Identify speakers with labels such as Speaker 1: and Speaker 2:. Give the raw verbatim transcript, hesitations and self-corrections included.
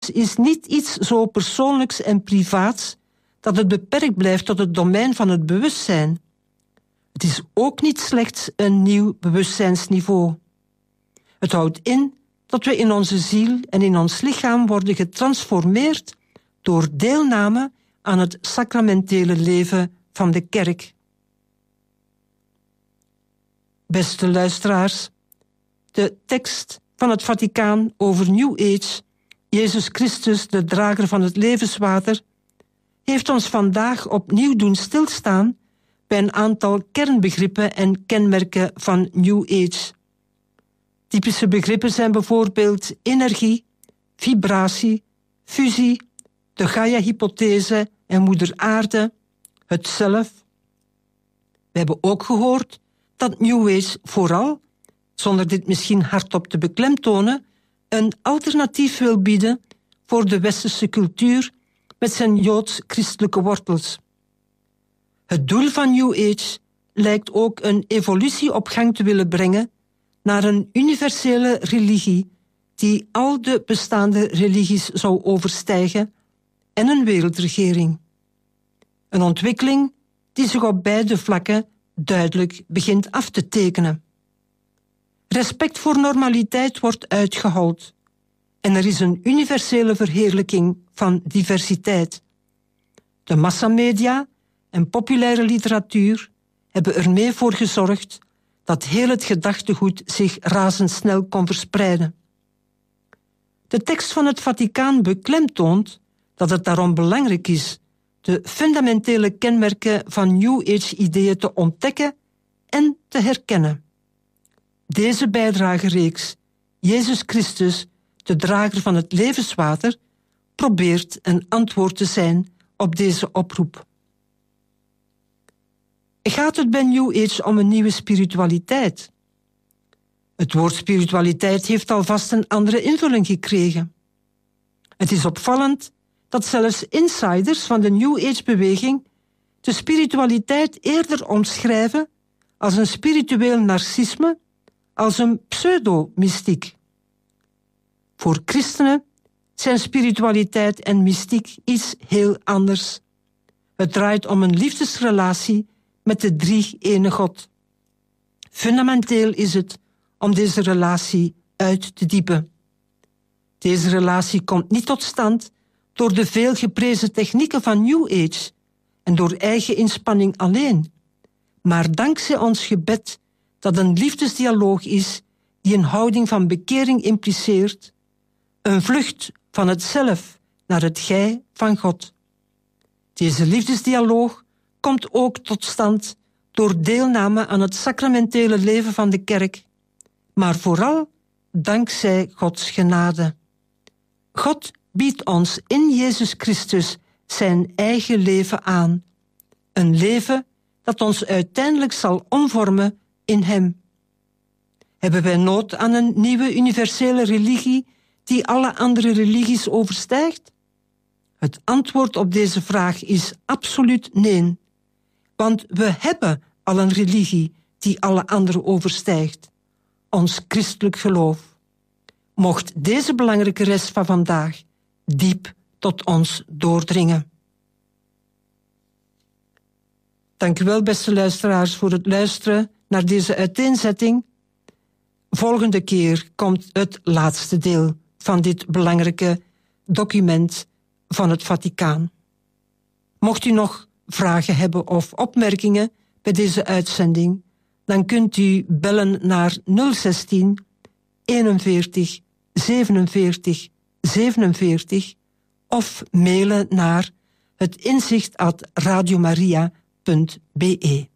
Speaker 1: Christus is niet iets zo persoonlijks en privaats dat het beperkt blijft tot het domein van het bewustzijn. Het is ook niet slechts een nieuw bewustzijnsniveau. Het houdt in dat we in onze ziel en in ons lichaam worden getransformeerd door deelname aan het sacramentele leven van de kerk. Beste luisteraars, de tekst van het Vaticaan over New Age, Jezus Christus, de drager van het levenswater, heeft ons vandaag opnieuw doen stilstaan bij een aantal kernbegrippen en kenmerken van New Age. Typische begrippen zijn bijvoorbeeld energie, vibratie, fusie, de Gaia-hypothese en moeder aarde, het zelf. We hebben ook gehoord dat New Age vooral, zonder dit misschien hardop te beklemtonen, een alternatief wil bieden voor de westerse cultuur met zijn joods-christelijke wortels. Het doel van New Age lijkt ook een evolutie op gang te willen brengen naar een universele religie die al de bestaande religies zou overstijgen en een wereldregering. Een ontwikkeling die zich op beide vlakken duidelijk begint af te tekenen. Respect voor normaliteit wordt uitgehold en er is een universele verheerlijking van diversiteit. De massamedia en populaire literatuur hebben ermee voor gezorgd dat heel het gedachtegoed zich razendsnel kon verspreiden. De tekst van het Vaticaan beklemtoont dat het daarom belangrijk is de fundamentele kenmerken van New Age-ideeën te ontdekken en te herkennen. Deze bijdragereeks, Jezus Christus, de drager van het levenswater, probeert een antwoord te zijn op deze oproep. Gaat het bij New Age om een nieuwe spiritualiteit? Het woord spiritualiteit heeft alvast een andere invulling gekregen. Het is opvallend dat zelfs insiders van de New Age-beweging de spiritualiteit eerder omschrijven als een spiritueel narcisme, als een pseudo-mystiek. Voor christenen zijn spiritualiteit en mystiek iets heel anders. Het draait om een liefdesrelatie met de drie-ene God. Fundamenteel is het om deze relatie uit te diepen. Deze relatie komt niet tot stand door de veel geprezen technieken van New Age en door eigen inspanning alleen, maar dankzij ons gebed dat een liefdesdialoog is die een houding van bekering impliceert, een vlucht van het zelf naar het gij van God. Deze liefdesdialoog komt ook tot stand door deelname aan het sacramentele leven van de kerk, maar vooral dankzij Gods genade. God biedt ons in Jezus Christus zijn eigen leven aan. Een leven dat ons uiteindelijk zal omvormen in Hem. Hebben wij nood aan een nieuwe universele religie die alle andere religies overstijgt? Het antwoord op deze vraag is absoluut nee. Want we hebben al een religie die alle andere overstijgt. Ons christelijk geloof. Mocht deze belangrijke rest van vandaag diep tot ons doordringen. Dank u wel, beste luisteraars, voor het luisteren naar deze uiteenzetting. Volgende keer komt het laatste deel van dit belangrijke document van het Vaticaan. Mocht u nog vragen hebben of opmerkingen bij deze uitzending, dan kunt u bellen naar nul zestien eenenveertig zevenenveertig zevenenveertig of mailen naar het inzicht at radiomaria punt be.